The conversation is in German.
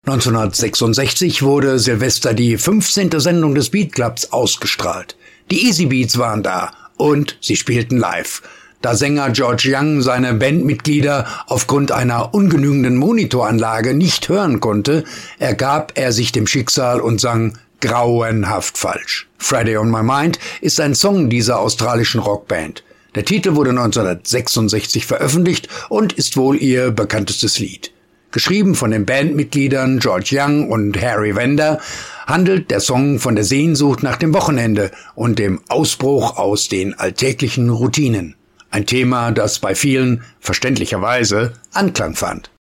1966 wurde Silvester die 15. Sendung des Beat Clubs ausgestrahlt. Die Easy Beats waren da und sie spielten live. Da Sänger George Young seine Bandmitglieder aufgrund einer ungenügenden Monitoranlage nicht hören konnte, ergab er sich dem Schicksal und sang grauenhaft falsch. Friday on My Mind ist ein Song dieser australischen Rockband. Der Titel wurde 1966 veröffentlicht und ist wohl ihr bekanntestes Lied. Geschrieben von den Bandmitgliedern George Young und Harry Vanda, handelt der Song von der Sehnsucht nach dem Wochenende und dem Ausbruch aus den alltäglichen Routinen. Ein Thema, das bei vielen verständlicherweise Anklang fand.